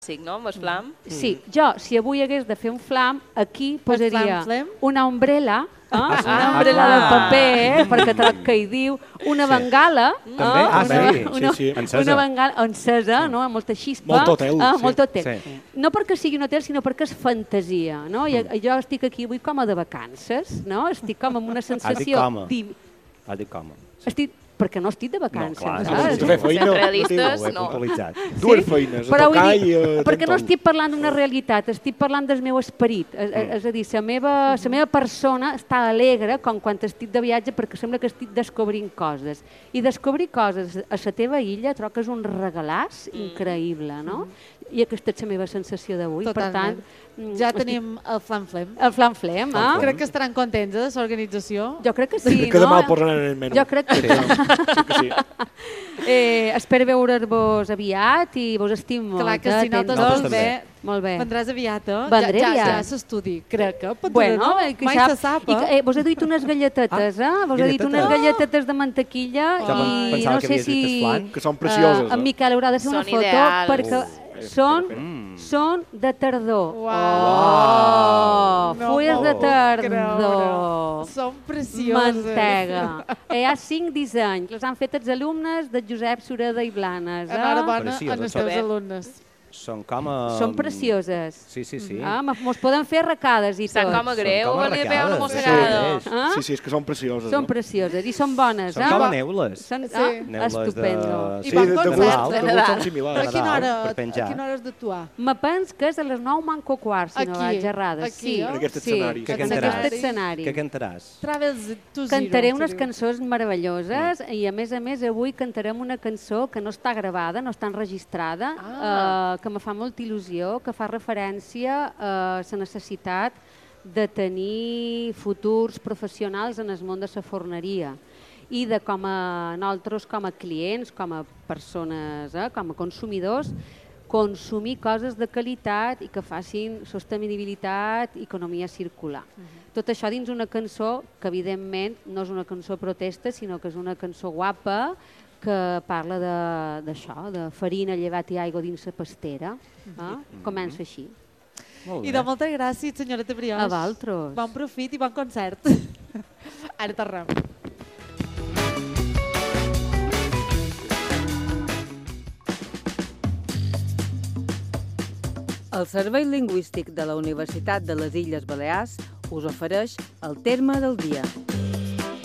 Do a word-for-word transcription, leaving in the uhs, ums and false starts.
Sí, no? Amb el flam? Sí, jo, si avui hagués de fer un flam, aquí posaria una ombrella, eh? una ombrella de paper, eh? perquè troc que hi diu, una bengala, També? Ah, sí, una, sí, sí. Encesa. Una bengala encesa, no? Amb molta xispa. Molt hotel. Ah, sí. molt hotel. Sí. No perquè sigui un hotel, sinó perquè és fantasia. No? I jo estic aquí avui com a de vacances, no? Estic com amb una sensació... Ha dit com. Ha dit com. Estic... perquè no estic de vacances. No, clar, saps? no, feina, no realistes, no. Dues Sí? feines, a Però tocar dir, i a perquè no tentar-ho. estic parlant d'una realitat, estic parlant del meu esperit. És, és a dir, la meva, la meva persona està alegre com quan estic de viatge perquè sembla que estic descobrint coses. I descobrir coses a la teva illa trobo que és un regalàs increïble, no? I aquesta és la meva sensació d'avui. Per tant, ja tenim el Flam Flem. El Flam Flem, eh? Crec que estaran contents de l'organització. Jo crec que sí, crec que no? demà el posaran en el menú. Jo crec que sí. Sí que sí. Eh, espero veure-vos aviat i vos estimo molt. Clar que si no, Atents. tots bé. Molt bé. Vendràs aviat, eh? Vendré ja, ja, aviat. ja s'estudi, crec que. Pot Bueno, no? que Mai sap, se sap, i que, eh? eh? Vos he duit unes galletetes, eh? Vos he dit unes galletetes de mantequilla Ja i pensava no que sé havies si... dit el flan. Que són precioses. Uh, en Miquel haurà de fer una Són foto ideals. perquè Oh. són, Mm. són de tardor. Uau. Oh, No fulles m'ho de puc tardor. Són precioses. Mantega. Hi ha cinc dissenys. Les han fet els alumnes de Josep Sureda i Blanes. Eh? Enhorabona Precioses, als són. teus alumnes. Són com a... Són precioses. Sí, sí, sí. Ah, mos poden fer arracades i tot. Estan com a greu, com a li veu una arracades, mossegada. sí. Ah? Sí, sí, és que són precioses. Són no? precioses i són bones. Són eh? com a neules. Són, Sí. ah, Neules de... estupendo. I Sí, van de, de concerts, gust, de de gust Nadal. són A similars. quina hora, per a penjar. quina hora has d'actuar? Me pens que és a les nou manco quart, si no Aquí, vaig errada. aquí, Sí, eh? En aquest sí, escenari. Què en cantaràs? aquest escenari. Què cantaràs? Travels to Zero. Cantaré unes se diu. cançons meravelloses i a més a més avui cantarem una cançó que no està gravada, no està enregistrada, Ah. eh, que me fa molta il·lusió, que fa referència a la necessitat de tenir futurs professionals en el món de la forneria i de com a nosaltres com a clients, com a persones, eh, com a consumidors, consumir coses de qualitat i que facin sostenibilitat i economia circular. Tot això dins una cançó que, evidentment, no és una cançó protesta, sinó que és una cançó guapa que parla de- d'això, de, de farina, llevat i aigua dins la pastera. Eh? Comença així. Molt I bé. de moltes gràcies, senyoreta Brioix. A vosaltres. Bon profit i bon concert. Ara tornem. El Servei Lingüístic de la Universitat de les Illes Balears us ofereix el terme del dia.